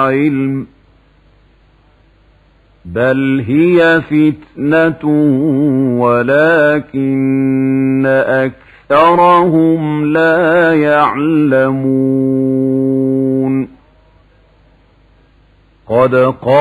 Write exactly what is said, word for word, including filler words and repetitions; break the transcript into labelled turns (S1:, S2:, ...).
S1: علم بل هي فتنة ولكن أكثرهم لا يعلمون. قد قال